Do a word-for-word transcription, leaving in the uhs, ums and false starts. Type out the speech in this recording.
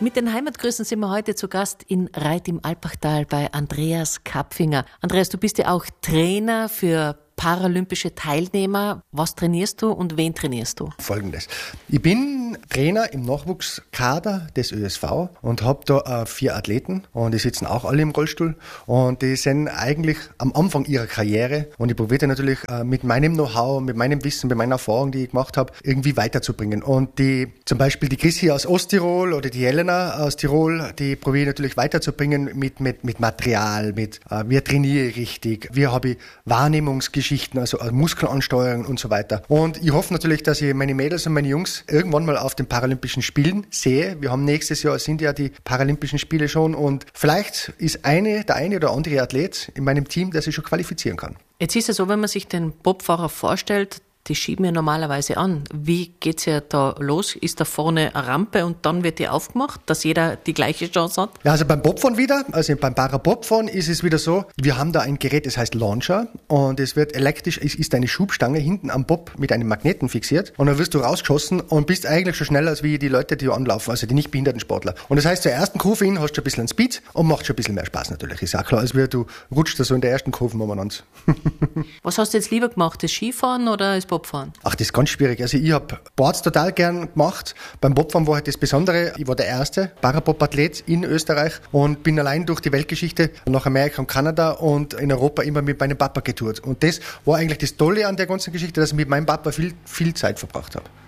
Mit den Heimatgrüßen sind wir heute zu Gast in Reit im Alpachtal bei Andreas Kapfinger. Andreas, du bist ja auch Trainer für paralympische Teilnehmer. Was trainierst du und wen trainierst du? Folgendes. Ich bin Trainer im Nachwuchskader des Ö S V und habe da äh, vier Athleten und die sitzen auch alle im Rollstuhl und die sind eigentlich am Anfang ihrer Karriere und ich probiere natürlich äh, mit meinem Know-how, mit meinem Wissen, mit meiner Erfahrung, die ich gemacht habe, irgendwie weiterzubringen. Und die, zum Beispiel die Chrissy aus Osttirol oder die Helena aus Tirol, die probiere ich natürlich weiterzubringen mit, mit, mit Material, mit äh, wie trainiere ich richtig, wie habe ich Wahrnehmungsgeschichten, also Muskelansteuerung und so weiter. Und ich hoffe natürlich, dass ich meine Mädels und meine Jungs irgendwann mal auf den Paralympischen Spielen sehe. Wir haben nächstes Jahr, sind ja die Paralympischen Spiele schon und vielleicht ist eine, der eine oder andere Athlet in meinem Team, der sich schon qualifizieren kann. Jetzt ist es so, wenn man sich den Bobfahrer vorstellt, die schieben ja normalerweise an. Wie geht's ja da los? Ist da vorne eine Rampe und dann wird die aufgemacht, dass jeder die gleiche Chance hat? Ja, also beim Bobfahren wieder, also beim Parabobfahren ist es wieder so, wir haben da ein Gerät, das heißt Launcher und es wird elektrisch, es ist eine Schubstange hinten am Bob mit einem Magneten fixiert und dann wirst du rausgeschossen und bist eigentlich schon schneller als wie die Leute, die anlaufen, also die nicht behinderten Sportler. Und das heißt, zur ersten Kurve hin hast du ein bisschen einen Speed und macht schon ein bisschen mehr Spaß natürlich. Ist auch klar, als wie du rutschst da so in der ersten Kurve umeinander. Was hast du jetzt lieber gemacht, das Skifahren oder das Bobfahren? Ach, das ist ganz schwierig. Also ich habe Boards total gern gemacht. Beim Bobfahren war halt das Besondere, ich war der erste Parabob-Athlet in Österreich und bin allein durch die Weltgeschichte nach Amerika und Kanada und in Europa immer mit meinem Papa getourt. Und das war eigentlich das Tolle an der ganzen Geschichte, dass ich mit meinem Papa viel, viel Zeit verbracht habe.